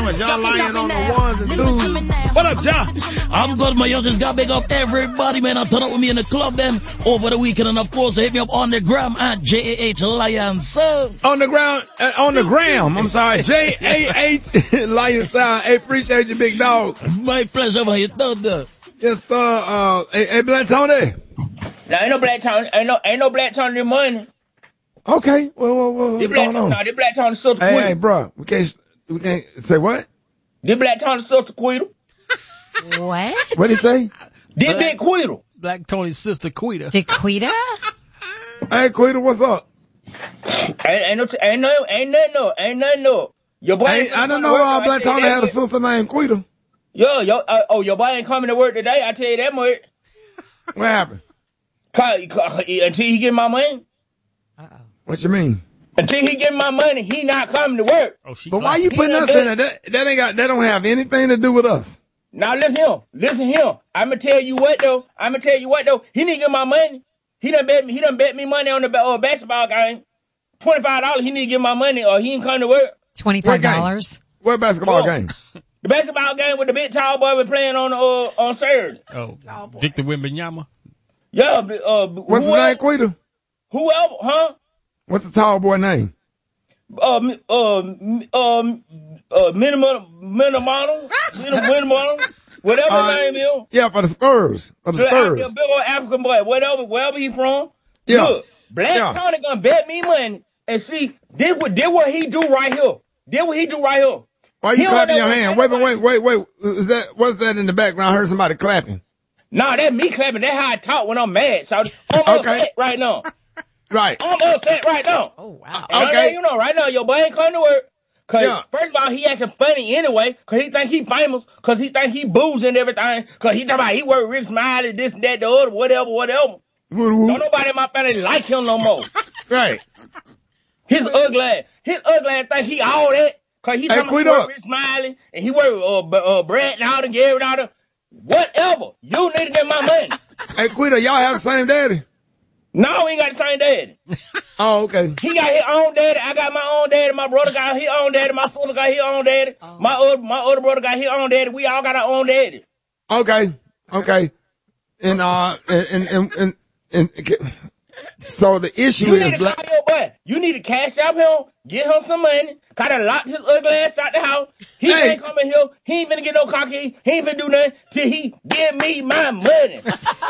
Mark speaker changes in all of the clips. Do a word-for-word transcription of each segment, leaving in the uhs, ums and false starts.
Speaker 1: cameras. Y'all lying on the ones and twos. What up, Ja?
Speaker 2: I'm good, my youngest. Got big up everybody, man. I turn up with me in the club them over the weekend. And of course, hit me up on the gram at J A H Lion Sound.
Speaker 1: On the ground, uh, on the gram. I'm sorry. J A H Lion Sound. Hey, appreciate you, big dog.
Speaker 2: My pleasure. How you doing, though?
Speaker 1: Yes, sir. Uh, hey, hey, Black Tony.
Speaker 3: No, ain't no Black Tony. Ain't no, ain't no Black Tony in money.
Speaker 1: Okay. Well, well, well what's
Speaker 3: black,
Speaker 1: going on?
Speaker 3: No, this Black Tony sister
Speaker 1: Hey,
Speaker 3: Quita.
Speaker 1: hey, bro. We can't, we can't say what?
Speaker 3: This Black Tony sister Quita.
Speaker 4: What?
Speaker 1: What'd he say?
Speaker 3: This big Quita.
Speaker 5: Black Tony's sister Quita.
Speaker 4: The Quita?
Speaker 1: Hey, Quita, what's up?
Speaker 3: Ain't, ain't no, ain't no, ain't nothing no, ain't nothing no. Your boy
Speaker 1: Hey, I don't know why Black Tony had a sister named Quita.
Speaker 3: Yo, yo, uh, oh, your boy ain't coming to work today. I tell you that much.
Speaker 1: What happened?
Speaker 3: Cause, cause, until he get my money.
Speaker 4: Uh-oh.
Speaker 1: What you mean?
Speaker 3: Until he get my money, he not coming to work.
Speaker 5: Oh, she
Speaker 1: But why you putting us in it? That, that ain't got, that don't have anything to do with us.
Speaker 3: Now listen here, listen here. I'ma tell you what though. I'ma tell you what though. He need to get my money. He done bet me. He done bet me money on the uh, basketball game. Twenty five dollars. He need to get my money, or he ain't come to work.
Speaker 4: Twenty five dollars.
Speaker 1: What basketball
Speaker 3: Oh.
Speaker 1: game?
Speaker 3: The basketball game with the big tall boy we playing on uh, on Saturday.
Speaker 5: Oh, Victor Wembanyama.
Speaker 3: Yeah. Uh,
Speaker 1: What's his
Speaker 3: whoever,
Speaker 1: name, Quita?
Speaker 3: Whoever, huh?
Speaker 1: What's the tall boy name?
Speaker 3: Uh, uh, um, uh, minimum, minimum, minimum, whatever
Speaker 1: Uh,
Speaker 3: his name is.
Speaker 1: Yeah, for the Spurs. For the
Speaker 3: Look,
Speaker 1: Spurs.
Speaker 3: Big old African boy, whatever, wherever he from.
Speaker 1: Yeah.
Speaker 3: Look, Black
Speaker 1: Yeah.
Speaker 3: Tony gonna bet me money and see this what this what he do right here. This what he do right here.
Speaker 1: Why
Speaker 3: He
Speaker 1: you
Speaker 3: don't
Speaker 1: clapping
Speaker 3: know
Speaker 1: your
Speaker 3: what
Speaker 1: hand? Wait,
Speaker 3: anybody-
Speaker 1: wait, wait, wait, wait. Is that, what's that in the background? I heard somebody clapping.
Speaker 3: Nah, that's me clapping. That's how I talk when I'm mad. So I'm
Speaker 1: Okay.
Speaker 3: upset right now.
Speaker 1: Right.
Speaker 3: I'm upset right now.
Speaker 4: Oh, wow.
Speaker 3: And I
Speaker 1: Okay.
Speaker 3: know you know right now your boy ain't coming to work. Cause
Speaker 1: Yeah.
Speaker 3: first of all, he acting funny anyway, cause he think he famous, cause he think he boozing and everything, cause he talking about he work Rich Smiley, this and that, the other, whatever, whatever.
Speaker 1: Woo, woo.
Speaker 3: Don't nobody in my family like him no more.
Speaker 1: Right.
Speaker 3: His ugly ass, his ugly ass think he all that, cause he
Speaker 1: Hey,
Speaker 3: talking
Speaker 1: quit
Speaker 3: about he
Speaker 1: up.
Speaker 3: work Rich Smiley, and he work, uh, B- uh, Brett and all the Gary and all the, whatever. You need to get my money.
Speaker 1: Hey, Quita, y'all have the same daddy?
Speaker 3: No, we ain't got the same daddy.
Speaker 1: Oh, okay.
Speaker 3: He got his own daddy. I got my own daddy. My brother got his own daddy. My sister got his own daddy. My other, my other brother got his own daddy. We all got our own daddy.
Speaker 1: Okay. Okay. And, uh, and, and, and, and, and so the issue
Speaker 3: You
Speaker 1: is
Speaker 3: need to
Speaker 1: black.
Speaker 3: call your boy. You need to cash out him, get him some money. Gotta lock his ugly ass out the house. He
Speaker 1: Hey.
Speaker 3: ain't coming here. He ain't finna get no cocky. He ain't finna do nothing till he give me my money.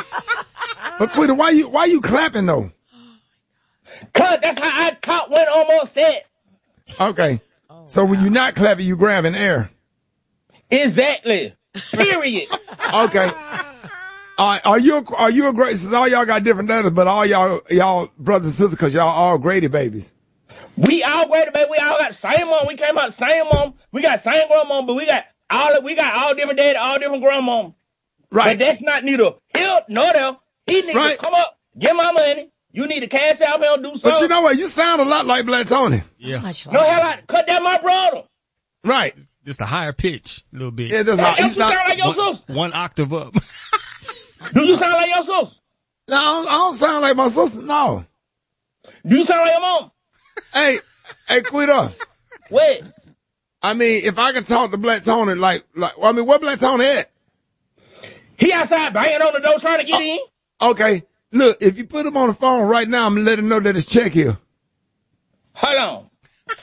Speaker 1: But Quita, why you, why you clapping though?
Speaker 3: Cause that's how I caught when almost set.
Speaker 1: Okay. So when you're not clapping, you grabbing air.
Speaker 3: Exactly. Period.
Speaker 1: Okay. Uh, are you, are you a great, since all y'all got different daddies, but all y'all, y'all brothers and sisters, cause y'all all Grady babies.
Speaker 3: We all great, baby. We all got the same mom. We came out the same mom. We got same grandmom, but we got all we got all different daddy, all different grandmom.
Speaker 1: Right.
Speaker 3: But that's not neither here nor there. He needs
Speaker 1: Right.
Speaker 3: to come up, get my money. You need to cash out here and do something.
Speaker 1: But you know what? You sound a lot like Black Tony.
Speaker 5: Yeah.
Speaker 4: Much
Speaker 3: no, hell, I cut that my brother.
Speaker 1: Right.
Speaker 5: Just a higher pitch, a little bit.
Speaker 1: Yeah, that's
Speaker 3: Hey,
Speaker 1: not,
Speaker 3: you
Speaker 1: you sound,
Speaker 3: sound like your
Speaker 5: one,
Speaker 3: sister.
Speaker 5: one octave up.
Speaker 3: Do you sound like your sister?
Speaker 1: no, I don't, I don't sound like my sister. No.
Speaker 3: Do you sound like your mom?
Speaker 1: Hey, hey, Quita.
Speaker 3: Wait.
Speaker 1: I mean, if I can talk to Black Tony, like, like, I mean, where Black Tony at?
Speaker 3: He outside banging on the door trying to get in.
Speaker 1: Okay. Look, if you put him on the phone right now, I'm gonna let him know that it's check here.
Speaker 3: Hold on.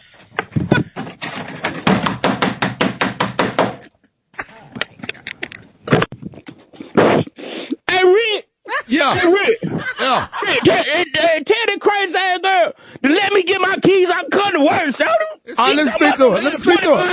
Speaker 3: Hey, Rick.
Speaker 1: Yeah.
Speaker 3: Hey, Rick.
Speaker 1: Yeah.
Speaker 3: Hey, tell, hey, tell that crazy ass girl to let me get my keys. I can come to work, shout
Speaker 1: All right, let me speak to her. Let me speak to her.